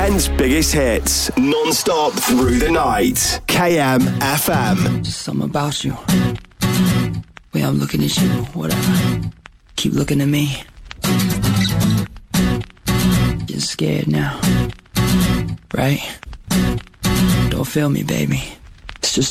Kent's biggest hits, non-stop through the night. KM FM. Just something about you. Way I'm looking at you, whatever. Keep looking at me. You're scared now, right? Don't feel me, baby. It's just